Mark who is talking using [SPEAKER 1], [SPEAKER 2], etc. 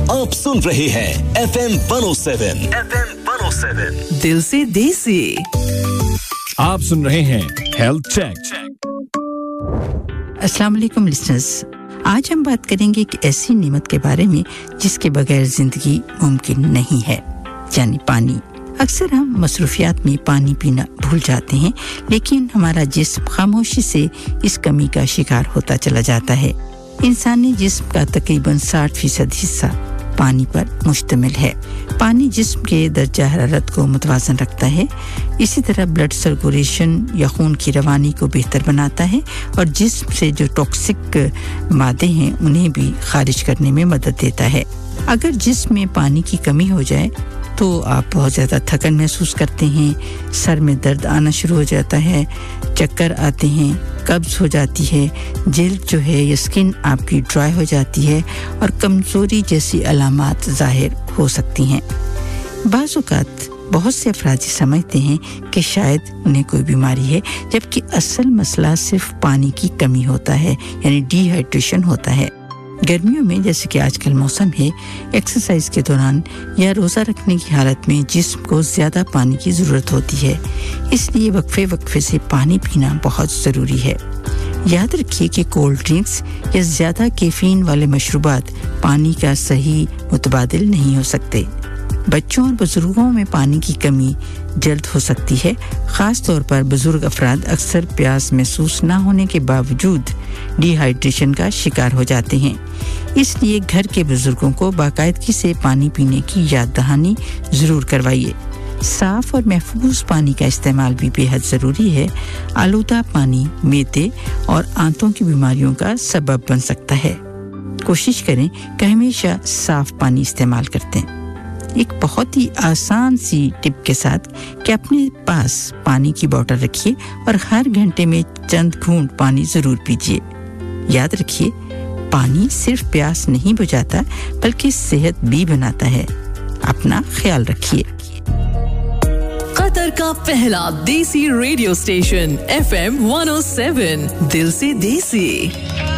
[SPEAKER 1] आप सुन रहे हैं FM 107
[SPEAKER 2] दिल से देसी
[SPEAKER 3] आप सुन रहे हैं हेल्थ चेक
[SPEAKER 4] अस्सलाम वालेकुम लिसनर्स आज हम बात करेंगे एक ऐसी नेमत के बारे में जिसके बगैर जिंदगी मुमकिन नहीं है यानी पानी अक्सर हम मसरूफियात में पानी पीना भूल जाते हैं लेकिन हमारा जिस्म खामोशी से इस कमी का शिकार होता चला जाता है इंसानी जिस्म का तकरीबन 60% हिस्सा पानी पर मुश्तमिल है पानी जिस्म के दर्जा हरारत को मुतवाज़न रखता है इसी तरह ब्लड सर्कुलेशन या खून की रवानी को बेहतर बनाता है और जिस्म से जो टॉक्सिक मादे हैं उन्हें भी खारिज करने में मदद देता है अगर जिस्म में पानी की कमी हो जाए तो आप बहुत ज़्यादा थकन महसूस करते हैं सर में दर्द आना शुरू हो जाता है चक्कर आते हैं कब्ज़ हो जाती है जिल्द जो है ये स्किन आपकी ड्राई हो जाती है और कमज़ोरी जैसी अलामात ज़ाहिर हो सकती हैं बाज़ औक़ात बहुत से अफराद समझते हैं कि शायद उन्हें कोई बीमारी है जबकि असल मसला सिर्फ पानी की कमी होता है यानी डिहाइड्रेशन होता है गर्मियों में जैसे कि आजकल मौसम है एक्सरसाइज के दौरान या रोज़ा रखने की हालत में जिस्म को ज़्यादा पानी की ज़रूरत होती है इसलिए वक्फे से पानी पीना बहुत ज़रूरी है याद रखिए कि कोल्ड ड्रिंक्स या ज़्यादा कैफीन वाले मशरूबात पानी का सही मुतबादिल नहीं हो सकते बच्चों और बुजुर्गों में पानी की कमी जल्द हो सकती है खास तौर पर बुजुर्ग अफराद अक्सर प्यास महसूस न होने के बावजूद डिहाइड्रेशन का शिकार हो जाते हैं इसलिए घर के बुजुर्गों को बाकायदगी से पानी पीने की याद दहानी जरूर करवाइए साफ और महफूज पानी का इस्तेमाल भी बेहद ज़रूरी है आलूदा पानी मैदे और आंतों की बीमारियों का सबब बन सकता है कोशिश करें कि हमेशा साफ पानी इस्तेमाल करते हैं एक बहुत ही आसान सी टिप के साथ कि अपने पास पानी की बोतल रखिए और हर घंटे में चंद घूंट पानी ज़रूर पीजिए याद रखिए पानी सिर्फ प्यास नहीं बुझाता बल्कि सेहत भी बनाता है अपना ख्याल रखिए
[SPEAKER 2] कतर का पहला देसी रेडियो स्टेशन FM 107 दिल से देसी